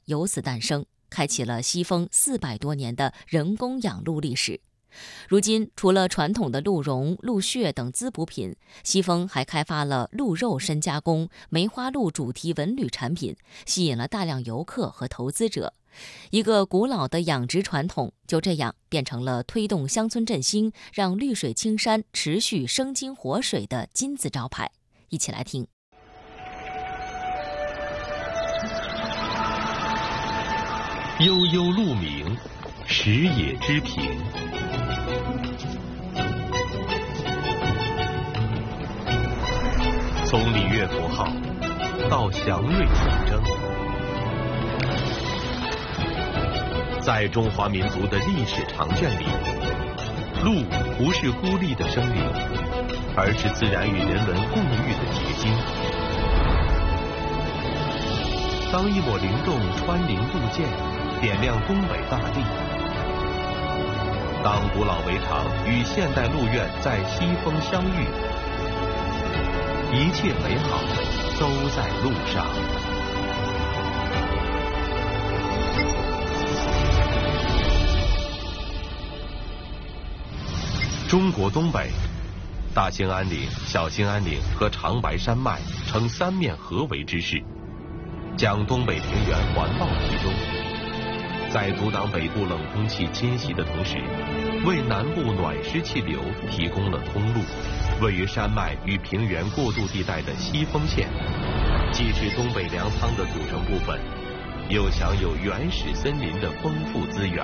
由此诞生，开启了西丰400多年的人工养鹿历史。如今，除了传统的鹿茸、鹿血等滋补品，西丰还开发了鹿肉深加工、梅花鹿主题文旅产品，吸引了大量游客和投资者。一个古老的养殖传统就这样变成了推动乡村振兴、让绿水青山持续生金活水的金字招牌。一起来听。 悠悠鹿鸣，食野之苹。从礼乐符号到祥瑞象征，在中华民族的历史长卷里，鹿不是孤立的生灵，而是自然与人文共育的结晶。当一抹灵动穿林渡涧，点亮东北大地；当古老围场与现代鹿苑在西丰相遇，一切美好都在路上。中国东北，大兴安岭、小兴安岭和长白山脉呈三面合围之势，将东北平原环抱其中，在阻挡北部冷空气侵袭的同时，为南部暖湿气流提供了通路。位于山脉与平原过渡地带的西丰县，既是东北粮仓的组成部分，又享有原始森林的丰富资源。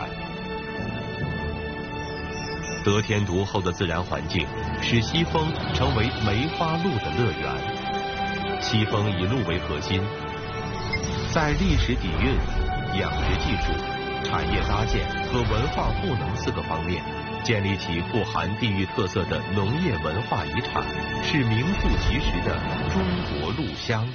得天独厚的自然环境使西丰成为梅花鹿的乐园。西丰以鹿为核心，在历史底蕴、养殖技术、产业搭建和文化赋能4个方面，建立起富含地域特色的农业文化遗产，是名副其实的中国鹿乡。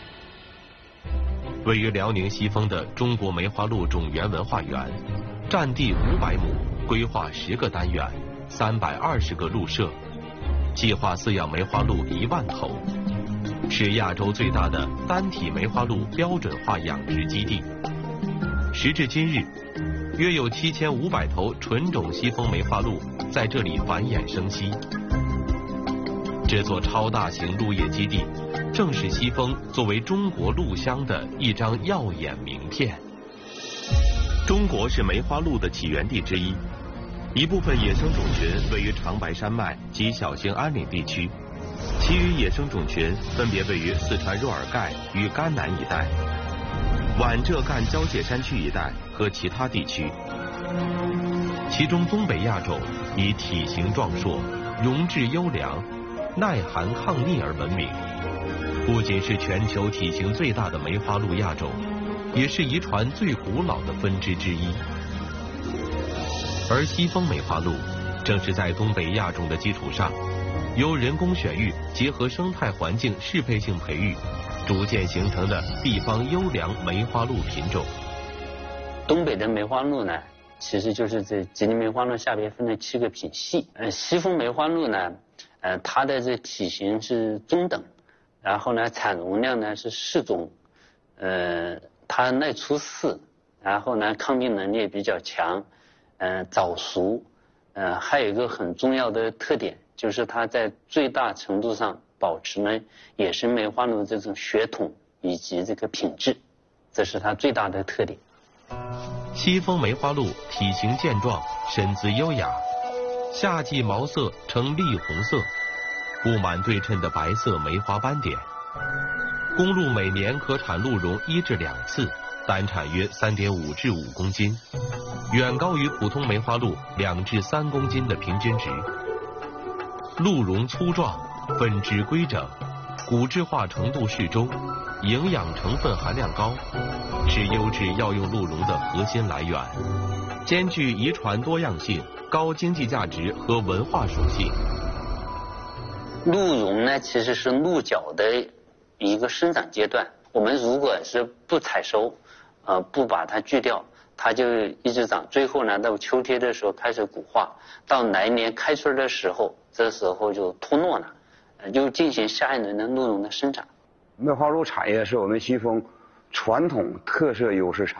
位于辽宁西丰的中国梅花鹿种源文化园，占地500亩，规划10个单元，320个鹿舍，计划饲养梅花鹿1万头，是亚洲最大的单体梅花鹿标准化养殖基地。时至今日，约有7500头纯种西丰梅花鹿在这里繁衍生息。这座超大型鹿业基地，正是西丰作为中国鹿乡的一张耀眼名片。中国是梅花鹿的起源地之一，一部分野生种群位于长白山脉及小兴安岭地区，其余野生种群分别位于四川若尔盖与甘南一带、皖浙赣交界山区一带和其他地区。其中东北亚种以体型壮硕、容质优良、耐寒抗逆而闻名，不仅是全球体型最大的梅花鹿亚种，也是遗传最古老的分支之一。而西丰梅花鹿正是在东北亚种的基础上，由人工选育结合生态环境适配性培育，逐渐形成的地方优良梅花鹿品种。 东北的梅花鹿呢，其实就是这吉林梅花鹿下边分了7个品系。西丰梅花鹿呢，它的这体型是中等，然后呢产容量呢是适中，它耐出饲，然后呢抗病能力比较强，早熟，还有一个很重要的特点，就是它在最大程度上保持呢野生梅花鹿这种血统以及这个品质，这是它最大的特点。 西丰梅花鹿体型健壮，身姿优雅，夏季毛色呈栗红色，布满对称的白色梅花斑点。公鹿每年可产鹿茸1至2次，单产约3.5至5公斤，远高于普通梅花鹿2至3公斤的平均值。鹿茸粗壮，分支规整，骨质化程度适中，营养成分含量高，是优质药用鹿茸的核心来源，兼具遗传多样性、高经济价值和文化属性。 鹿茸呢，其实是鹿角的一个生长阶段，我们如果是不采收，不把它锯掉，它就一直长，最后呢到秋天的时候开始骨化，到来年开春的时候，这时候就脱落了，就进行下一轮的鹿茸的生长。 梅花鹿产业是我们西丰传统特色优势产